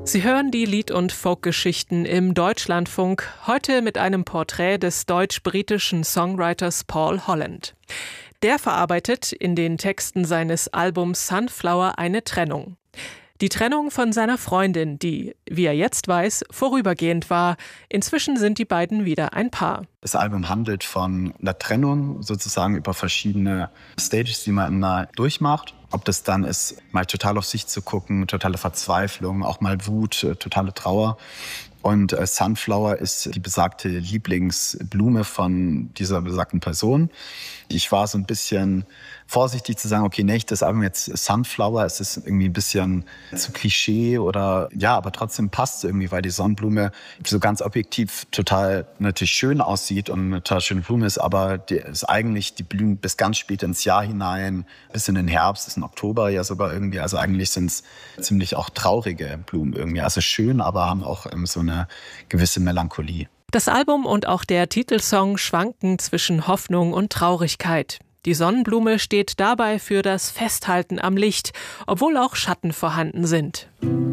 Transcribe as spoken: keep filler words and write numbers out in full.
Sie hören die Lied- und Folkgeschichten im Deutschlandfunk, heute mit einem Porträt des deutsch-britischen Songwriters Paul Holland. Der verarbeitet in den Texten seines Albums Sunflower eine Trennung. Die Trennung von seiner Freundin, die, wie er jetzt weiß, vorübergehend war. Inzwischen sind die beiden wieder ein Paar. Das Album handelt von einer Trennung, sozusagen über verschiedene Stages, die man immer durchmacht. Ob das dann ist, mal total auf sich zu gucken, totale Verzweiflung, auch mal Wut, totale Trauer. Und äh, Sunflower ist die besagte Lieblingsblume von dieser besagten Person. Ich war so ein bisschen vorsichtig zu sagen, okay, nicht das Album jetzt Sunflower, es ist irgendwie ein bisschen zu Klischee oder ja, aber trotzdem passt es irgendwie, weil die Sonnenblume so ganz objektiv total natürlich schön aussieht und eine total schöne Blume ist, aber die ist eigentlich, die blühen bis ganz spät ins Jahr hinein, bis in den Herbst, ist im Oktober ja sogar irgendwie, also eigentlich sind es ziemlich auch traurige Blumen irgendwie, also schön, aber haben auch ähm, so eine gewisse Melancholie. Das Album und auch der Titelsong schwanken zwischen Hoffnung und Traurigkeit. Die Sonnenblume steht dabei für das Festhalten am Licht, obwohl auch Schatten vorhanden sind.